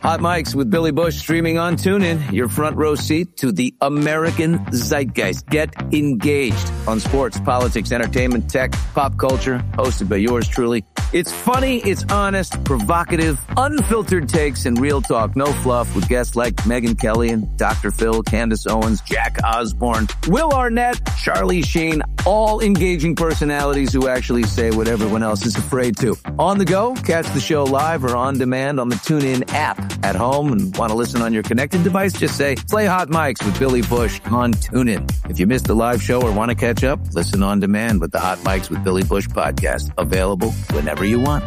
Hot Mics with Billy Bush streaming on TuneIn. Your front row seat to the American zeitgeist. Get engaged on sports, politics, entertainment, tech, pop culture. Hosted by yours truly. It's funny, it's honest, provocative, unfiltered takes, and real talk. No fluff with guests like Megyn Kelly and Dr. Phil, Candace Owens, Jack Osborne, Will Arnett, Charlie Sheen. All engaging personalities who actually say what everyone else is afraid to. On the go, catch the show live or on demand on the TuneIn app. At home and want to listen on your connected device, just say, play Hot Mics with Billy Bush on TuneIn. If you missed the live show or want to catch up, listen on demand with the Hot Mics with Billy Bush podcast. Available whenever you want.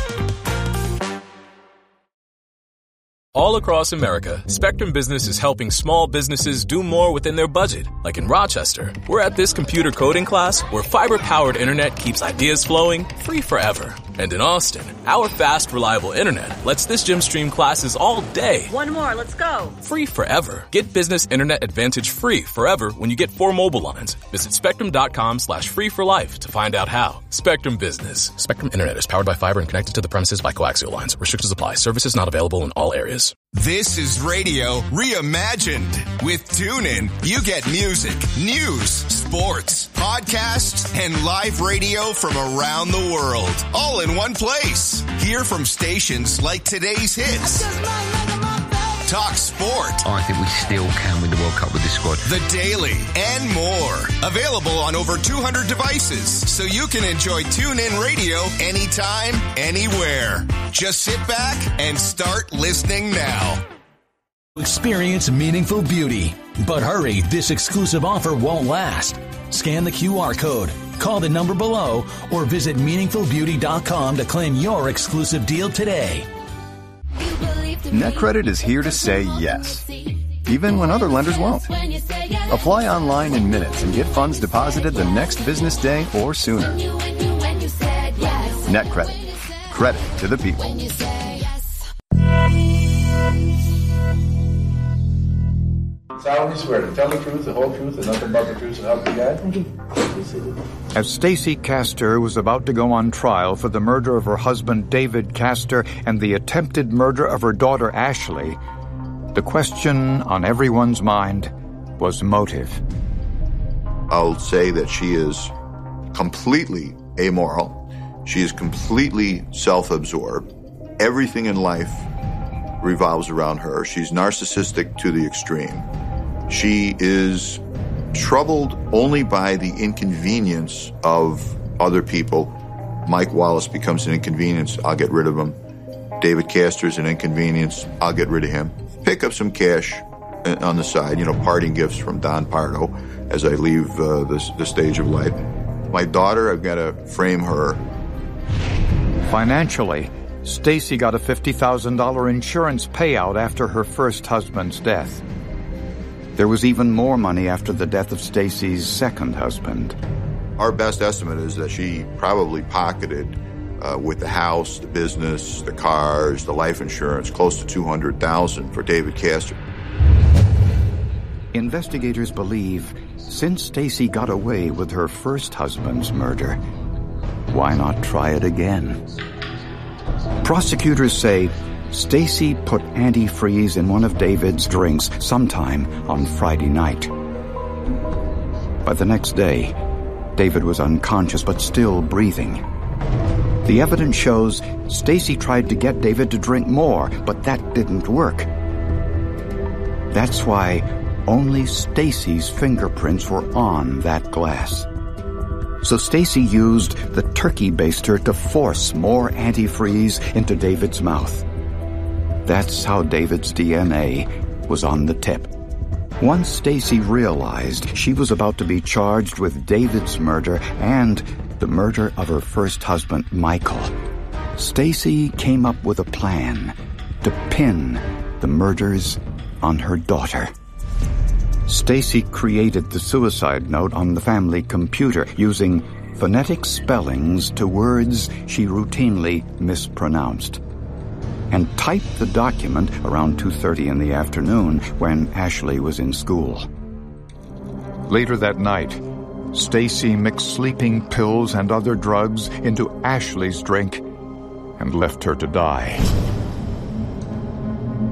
All across America, Spectrum Business is helping small businesses do more within their budget. Like in Rochester, we're at this computer coding class where fiber-powered internet keeps ideas flowing free forever. And in Austin, our fast, reliable internet lets this gym stream classes all day. One more, let's go. Free forever. Get Business Internet Advantage free forever when you get 4 mobile lines. Visit spectrum.com/free for life to find out how. Spectrum Business. Spectrum Internet is powered by fiber and connected to the premises by coaxial lines. Restrictions apply. Services not available in all areas. This is radio reimagined. With TuneIn, you get music, news, sports, podcasts, and live radio from around the world, all in one place. Hear from stations like today's hits. Talk sport. I think we still can win the World Cup with this squad. The Daily and more. Available on over 200 devices, so you can enjoy TuneIn Radio anytime, anywhere. Just sit back and start listening now. Experience meaningful beauty. But hurry, this exclusive offer won't last. Scan the QR code, call the number below, or visit meaningfulbeauty.com to claim your exclusive deal today. NetCredit is here to say yes, even when other lenders won't. Apply online in minutes and get funds deposited the next business day or sooner. NetCredit. Credit to the people. Solemnly swear to tell the truth, the whole truth, and nothing but the truth, so help you God. As Stacey Castor was about to go on trial for the murder of her husband David Castor and the attempted murder of her daughter Ashley, the question on everyone's mind was motive. I'll say that she is completely amoral. She is completely self-absorbed. Everything in life revolves around her. She's narcissistic to the extreme. She is troubled only by the inconvenience of other people. Mike Wallace becomes an inconvenience. I'll get rid of him. David Castor's an inconvenience. I'll get rid of him. Pick up some cash on the side, parting gifts from Don Pardo as I leave the stage of life. My daughter, I've got to frame her. Financially, Stacey got a $50,000 insurance payout after her first husband's death. There was even more money after the death of Stacey's second husband. Our best estimate is that she probably pocketed, with the house, the business, the cars, the life insurance, close to $200,000 for David Castor. Investigators believe since Stacey got away with her first husband's murder, why not try it again? Prosecutors say Stacey put antifreeze in one of David's drinks sometime on Friday night. By the next day, David was unconscious but still breathing. The evidence shows Stacey tried to get David to drink more, but that didn't work. That's why only Stacey's fingerprints were on that glass. So Stacey used the turkey baster to force more antifreeze into David's mouth. That's how David's DNA was on the tip. Once Stacey realized she was about to be charged with David's murder and the murder of her first husband, Michael, Stacey came up with a plan to pin the murders on her daughter. Stacey created the suicide note on the family computer using phonetic spellings to words she routinely mispronounced, and typed the document around 2:30 in the afternoon when Ashley was in school. Later that night, Stacey mixed sleeping pills and other drugs into Ashley's drink and left her to die.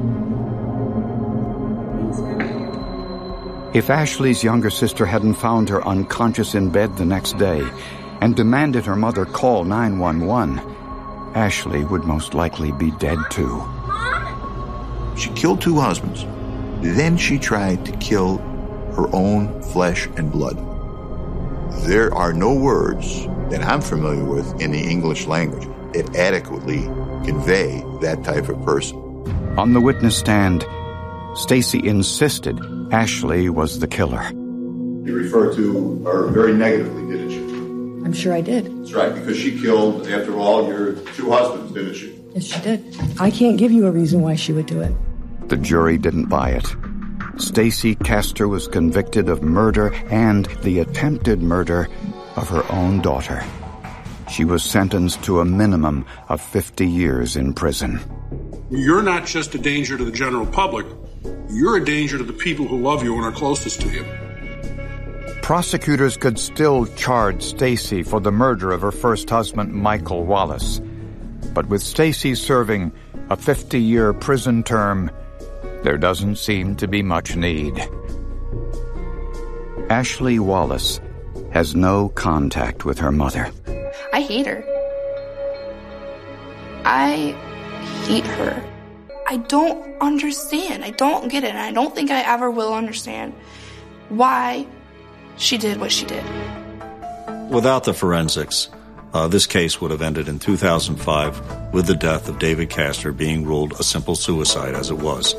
If Ashley's younger sister hadn't found her unconscious in bed the next day and demanded her mother call 911, Ashley would most likely be dead too. She killed 2 husbands. Then she tried to kill her own flesh and blood. There are no words that I'm familiar with in the English language that adequately convey that type of person. On the witness stand, Stacy insisted Ashley was the killer. You referred to her very negatively, didn't you? I'm sure I did. That's right, because she killed, after all, your 2 husbands, didn't she? Yes, she did. I can't give you a reason why she would do it. The jury didn't buy it. Stacy Castor was convicted of murder and the attempted murder of her own daughter. She was sentenced to a minimum of 50 years in prison. You're not just a danger to the general public. You're a danger to the people who love you and are closest to you. Prosecutors could still charge Stacy for the murder of her first husband, Michael Wallace. But with Stacy serving a 50-year prison term, there doesn't seem to be much need. Ashley Wallace has no contact with her mother. I hate her. I hate her. I don't understand. I don't get it. And I don't think I ever will understand why she did what she did. Without the forensics, this case would have ended in 2005 with the death of David Castor being ruled a simple suicide as it was.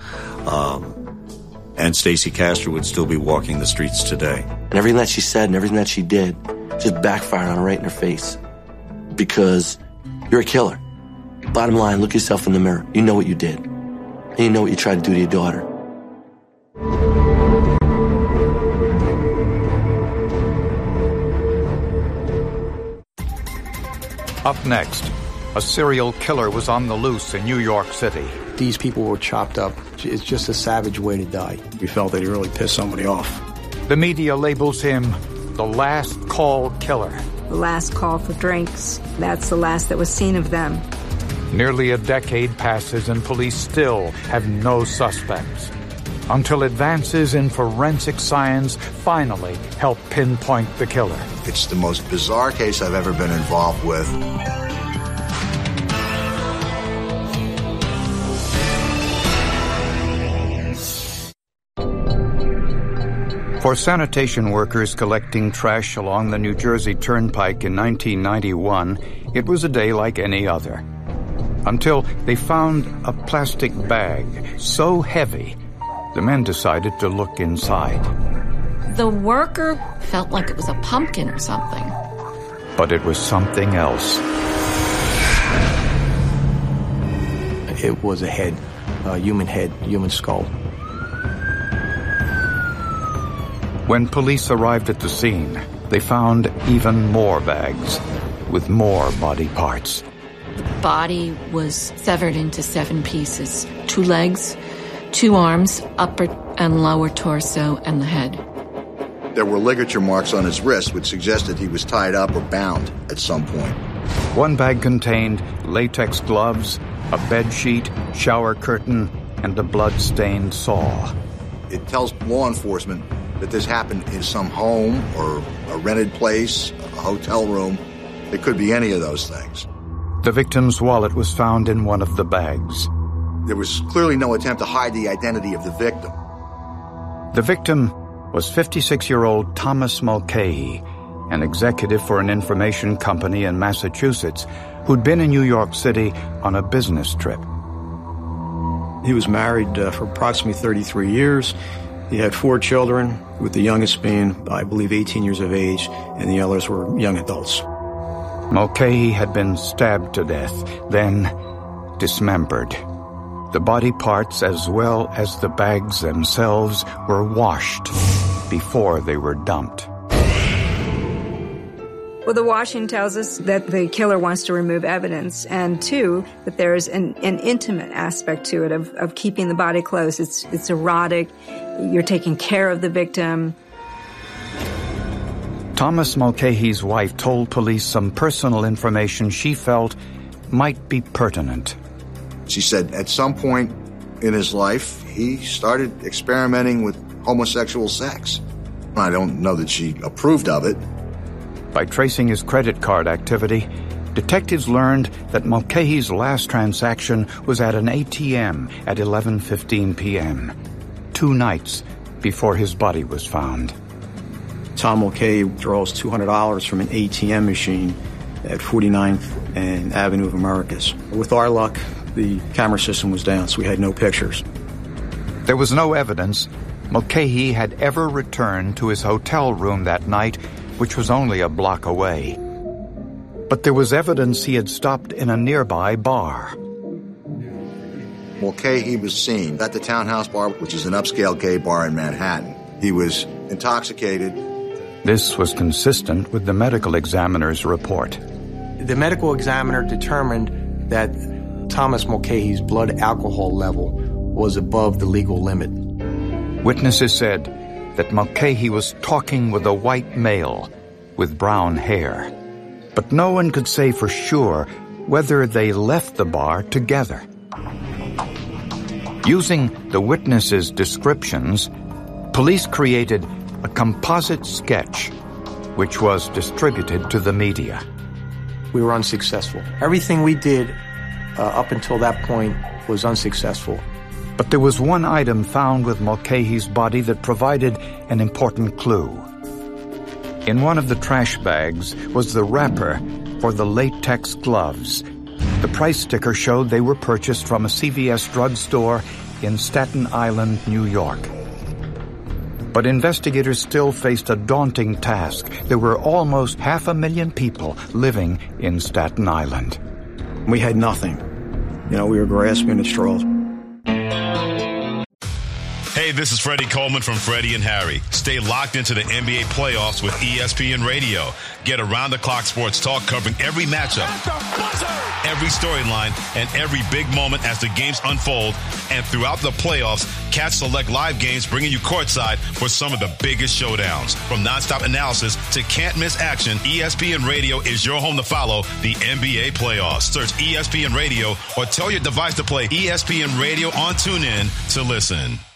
And Stacy Castor would still be walking the streets today. And everything that she said and everything that she did just backfired on her right in her face. Because you're a killer. Bottom line, look yourself in the mirror. You know what you did. And you know what you tried to do to your daughter. Up next, a serial killer was on the loose in New York City. These people were chopped up. It's just a savage way to die. We felt that he really pissed somebody off. The media labels him the last call killer. The last call for drinks. That's the last that was seen of them. Nearly a decade passes and police still have no suspects. Until advances in forensic science finally help pinpoint the killer. It's the most bizarre case I've ever been involved with. For sanitation workers collecting trash along the New Jersey Turnpike in 1991, it was a day like any other. Until they found a plastic bag so heavy, the men decided to look inside. The worker felt like it was a pumpkin or something. But it was something else. It was a head, a human skull. When police arrived at the scene, they found even more bags with more body parts. The body was severed into 7 pieces. 2 legs, 2 arms, upper and lower torso, and the head. There were ligature marks on his wrist, which suggested he was tied up or bound at some point. One bag contained latex gloves, a bed sheet, shower curtain, and a blood-stained saw. It tells law enforcement that this happened in some home or a rented place, a hotel room. It could be any of those things. The victim's wallet was found in one of the bags. There was clearly no attempt to hide the identity of the victim. The victim was 56-year-old Thomas Mulcahy, an executive for an information company in Massachusetts who'd been in New York City on a business trip. He was married for approximately 33 years. He had 4 children, with the youngest being, I believe, 18 years of age, and the others were young adults. Mulcahy had been stabbed to death, then dismembered. The body parts, as well as the bags themselves, were washed before they were dumped. Well, the washing tells us that the killer wants to remove evidence, and 2, that there's an intimate aspect to it of keeping the body close. It's erotic. You're taking care of the victim. Thomas Mulcahy's wife told police some personal information she felt might be pertinent. She said at some point in his life, he started experimenting with homosexual sex. I don't know that she approved of it. By tracing his credit card activity, detectives learned that Mulcahy's last transaction was at an ATM at 11:15 p.m., 2 nights before his body was found. Tom Mulcahy draws $200 from an ATM machine at 49th and Avenue of Americas. With our luck, the camera system was down, so we had no pictures. There was no evidence Mulcahy had ever returned to his hotel room that night, which was only a block away. But there was evidence he had stopped in a nearby bar. Mulcahy was seen at the Townhouse Bar, which is an upscale gay bar in Manhattan. He was intoxicated. This was consistent with the medical examiner's report. The medical examiner determined that Thomas Mulcahy's blood alcohol level was above the legal limit. Witnesses said that Mulcahy was talking with a white male with brown hair, but no one could say for sure whether they left the bar together. Using the witnesses' descriptions, police created a composite sketch which was distributed to the media. We were unsuccessful. Everything we did up until that point was unsuccessful. But there was one item found with Mulcahy's body that provided an important clue. In one of the trash bags was the wrapper for the latex gloves. The price sticker showed they were purchased from a CVS drugstore in Staten Island, New York. But investigators still faced a daunting task. There were almost 500,000 people living in Staten Island. We had nothing. We were grasping at straws. Hey, this is Freddie Coleman from Freddie and Harry. Stay locked into the NBA playoffs with ESPN Radio. Get around-the-clock sports talk covering every matchup, every storyline, and every big moment as the games unfold. And throughout the playoffs, catch select live games bringing you courtside for some of the biggest showdowns. From nonstop analysis to can't-miss action, ESPN Radio is your home to follow the NBA playoffs. Search ESPN Radio or tell your device to play ESPN Radio on TuneIn to listen.